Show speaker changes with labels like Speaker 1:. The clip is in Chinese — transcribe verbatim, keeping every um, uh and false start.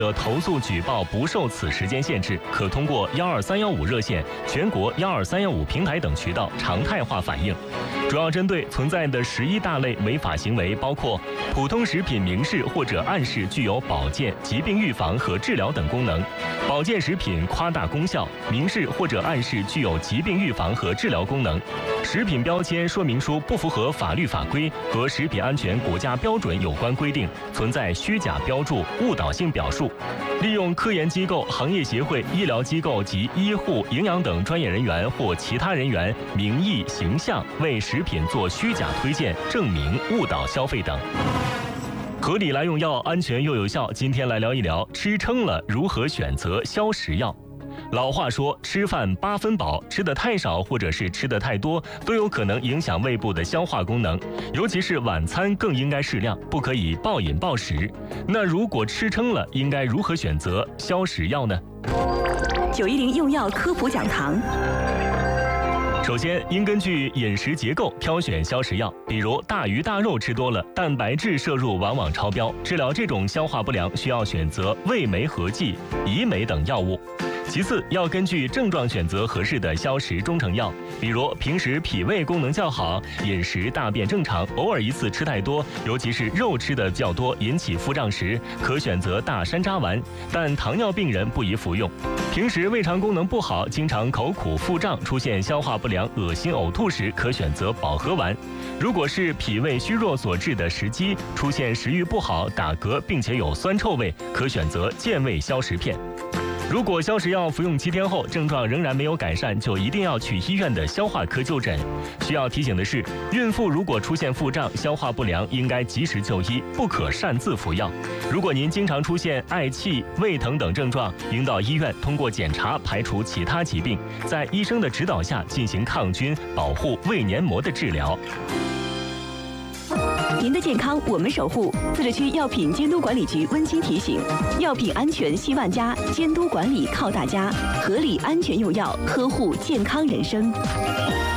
Speaker 1: 的投诉举报不受此时间限制，可通过幺二三幺五热线、全国幺二三幺五平台等渠道常态化反映。主要针对存在的十一大类违法行为，包括普通食品明示或者暗示具有保健、疾病预防和治疗等功能；保健食品夸大功效，明示或者暗示具有疾病预防和治疗功能；食品标签说明书不符合法律法规和食品安全国家标准有关规定，存在虚假标注、误导性表述；利用科研机构、行业协会、医疗机构及医护、营养等专业人员或其他人员名义、形象为食品做虚假推荐、证明、误导消费等。合理来用药，安全又有效。今天来聊一聊吃撑了如何选择消食药。老话说，吃饭八分饱，吃得太少或者是吃得太多，都有可能影响胃部的消化功能，尤其是晚餐更应该适量，不可以暴饮暴食。那如果吃撑了，应该如何选择消食药呢？
Speaker 2: 九一零用药科普讲堂。
Speaker 1: 首先，应根据饮食结构挑选消食药，比如大鱼大肉吃多了，蛋白质摄入往往超标，治疗这种消化不良需要选择味酶合剂、胰酶等药物。其次，要根据症状选择合适的消食中成药，比如平时脾胃功能较好，饮食大便正常，偶尔一次吃太多，尤其是肉吃的较多引起腹胀时，可选择大山楂丸，但糖尿病人不宜服用。平时胃肠功能不好，经常口苦腹胀，出现消化不良、恶心呕吐时，可选择保和丸。如果是脾胃虚弱所致的食积，出现食欲不好、打嗝，并且有酸臭味，可选择健胃消食片。如果消食药服用七天后症状仍然没有改善，就一定要去医院的消化科就诊。需要提醒的是，孕妇如果出现腹胀、消化不良，应该及时就医，不可擅自服药。如果您经常出现嗳气、胃疼等症状，应到医院通过检查排除其他疾病，在医生的指导下进行抗菌、保护胃黏膜的治疗。
Speaker 2: 您的健康我们守护。自治区药品监督管理局温馨提醒：药品安全系万家，监督管理靠大家，合理安全用药，呵护健康人生。